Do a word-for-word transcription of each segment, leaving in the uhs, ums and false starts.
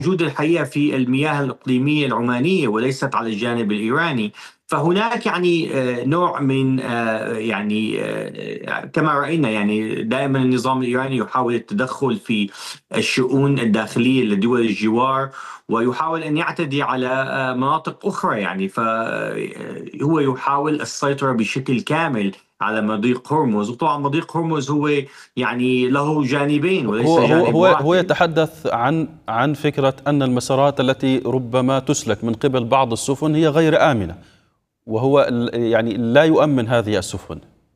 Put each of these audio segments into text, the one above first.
موجودة الحقيقة في المياه الإقليمية العمانية وليست على الجانب الإيراني. فهناك يعني آه، نوع من آه، يعني آه، كما رأينا، يعني دائما النظام الإيراني يحاول التدخل في الشؤون الداخلية لدول الجوار، ويحاول أن يعتدي على آه، مناطق أخرى. يعني فهو يحاول السيطرة بشكل كامل على مضيق هرمز. وطبعا مضيق هرمز هو يعني له جانبين وليس هو هو جانب هو هو واحد. يتحدث عن عن فكرة أن المسارات التي ربما تسلك من قبل بعض السفن هي غير آمنة، وهو ال- يعني لا يؤمن هذه السفن.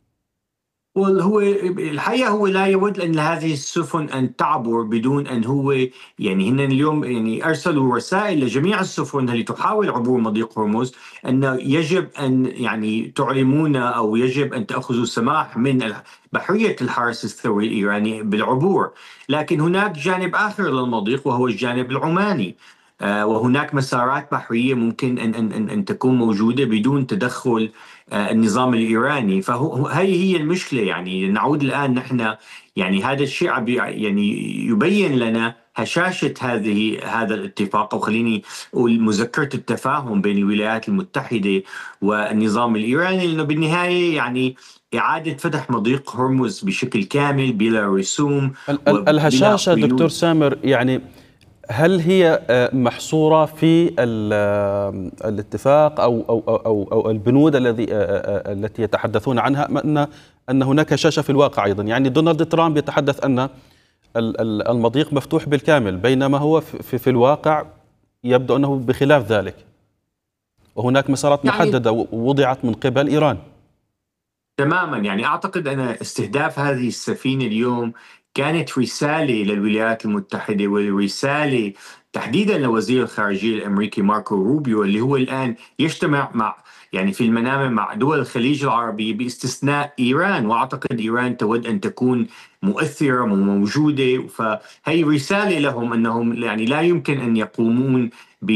هو الحقيقة هو لا يود أن هذه السفن أن تعبر بدون أن هو، يعني هن اليوم يعني أرسلوا رسائل لجميع السفن التي تحاول عبور مضيق هرمز أنه يجب أن يعني تعلمونا، أو يجب أن تأخذوا سماح من بحرية الحرس الثوري الإيراني بالعبور. لكن هناك جانب آخر للمضيق وهو الجانب العماني. آه، وهناك مسارات بحرية ممكن أن أن أن أن تكون موجودة بدون تدخل آه، النظام الإيراني. فهي هي المشكلة. يعني نعود الآن نحن، يعني هذا الشيء عم بي- يعني يبين لنا هشاشة هذه هذا الاتفاق، أو خليني أقول مذكرة التفاهم بين الولايات المتحدة والنظام الإيراني. لأنه بالنهاية يعني إعادة فتح مضيق هرمز بشكل كامل بلا رسوم ال- ال- وبلا الهشاشة دكتور قيود. سامر، يعني هل هي آه، محصورة في ال- آه، الاتفاق أو أو أو أو أو البنود الذي آه، آه، آه، التي يتحدثون عنها، أم أن أن هناك هشاشة في الواقع أيضا؟ يعني دونالد ترامب يتحدث أن ال- ال- المضيق مفتوح بالكامل، بينما هو في في في الواقع يبدو أنه بخلاف ذلك، وهناك مسارات يعني محددة وضعت من قبل إيران. تماما، يعني أعتقد أن استهداف هذه السفينة اليوم كانت رسالة للولايات المتحدة، ورسالة تحديدا لوزير الخارجية الأمريكي ماركو روبيو، اللي هو الآن يجتمع مع يعني في المنامة مع دول الخليج العربي باستثناء إيران. وأعتقد إيران تود أن تكون مؤثرة وموجودة. فهي رسالة لهم أنهم يعني لا يمكن أن يقومون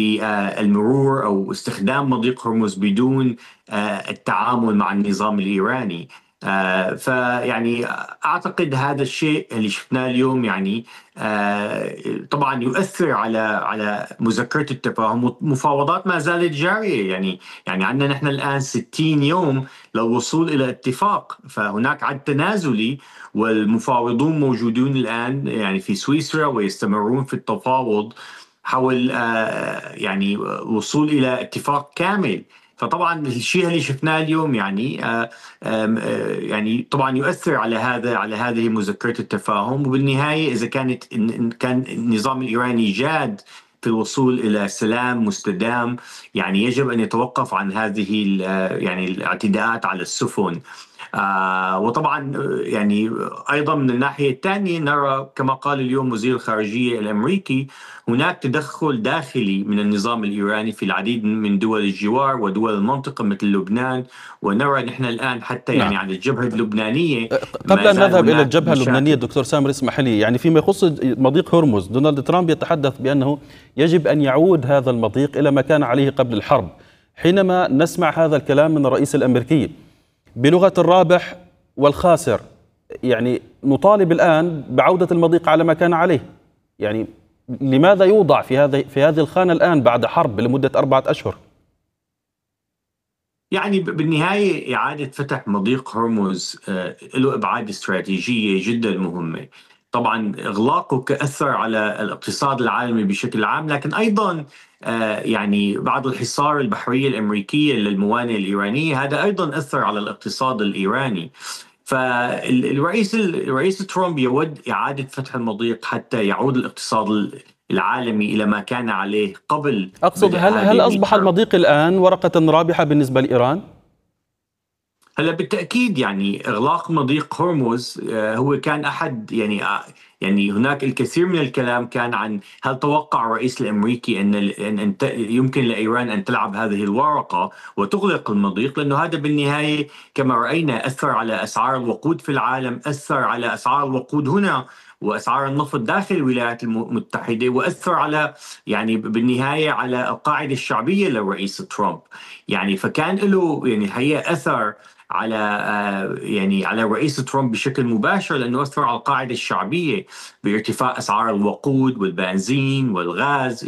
بالمرور أو استخدام مضيق هرمز بدون آه، التعامل مع النظام الإيراني. آه، فيعني أعتقد هذا الشيء اللي شفناه اليوم يعني آه، طبعا يؤثر على على مذكرة التفاهم. والمفاوضات ما زالت جارية. يعني يعني عندنا نحن الآن ستين يوم للوصول إلى اتفاق. فهناك عد تنازلي، والمفاوضون موجودون الآن يعني في سويسرا ويستمرون في التفاوض حول آه، يعني الوصول إلى اتفاق كامل. فطبعا الشيء اللي شفناه اليوم يعني آه، آم، آه، يعني طبعا يؤثر على هذا على هذه مذكرة التفاهم. وبالنهاية إذا كانت إن- إن كان النظام الإيراني جاد في الوصول إلى سلام مستدام، يعني يجب أن يتوقف عن هذه ال- آه، يعني الاعتداءات على السفن. آه وطبعا آه، يعني أيضا من الناحية الثانية نرى كما قال اليوم وزير الخارجية الأمريكي هناك تدخل داخلي من النظام الإيراني في العديد من دول الجوار ودول المنطقة مثل لبنان. ونرى نحن الآن حتى يعني نعم. على الجبهة اللبنانية قبل ما أن زال نذهب إلى هناك الجبهة اللبنانية مشاكل. دكتور سامر، اسمح لي، يعني فيما يخص مضيق هرمز، دونالد ترامب يتحدث بأنه يجب أن يعود هذا المضيق إلى ما كان عليه قبل الحرب. حينما نسمع هذا الكلام من الرئيس الأمريكي بلغة الرابح والخاسر، يعني نطالب الآن بعودة المضيق على ما كان عليه. يعني لماذا يوضع في هذه في هذه الخانة الآن بعد حرب لمدة أربعة أشهر؟ يعني بالنهاية إعادة فتح مضيق هرمز آه، له أبعاد استراتيجية جدا مهمة. طبعا إغلاقه كأثر على الاقتصاد العالمي بشكل عام، لكن أيضا آه، يعني بعد الحصار البحرية الأمريكية للموانئ الإيرانية هذا أيضا أثر على الاقتصاد الإيراني. فالرئيس الرئيس ترامب يود إعادة فتح المضيق حتى يعود الاقتصاد العالمي إلى ما كان عليه قبل أقصد، بدء هل هل هذه أصبح الحرب. المضيق الآن ورقة رابحة بالنسبة لإيران؟ هلا بالتأكيد يعني إغلاق مضيق هرمز آه، هو كان أحد يعني آه، يعني هناك الكثير من الكلام كان عن هل توقع الرئيس الأمريكي أن أن أن ت- يمكن لإيران أن تلعب هذه الورقة وتغلق المضيق. لأنه هذا بالنهاية كما رأينا أثر على أسعار الوقود في العالم، أثر على أسعار الوقود هنا وأسعار النفط داخل الولايات المتحدة، وأثر على يعني بالنهاية على القاعدة الشعبية للرئيس ترامب. يعني فكان له يعني الحقيقة أثر على يعني على الرئيس ترامب بشكل مباشر، لأنه أثر على القاعدة الشعبية بارتفاع أسعار الوقود والبنزين والغاز